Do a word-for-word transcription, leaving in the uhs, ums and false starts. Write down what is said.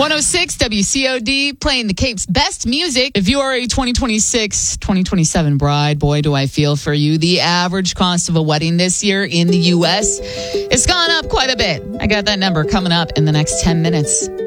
one oh six W C O D, playing the Cape's best music. If you are a twenty twenty-six, twenty twenty-seven bride, boy, do I feel for you. The average cost of a wedding this year in the U S, it's gone up quite a bit. I got that number coming up in the next ten minutes.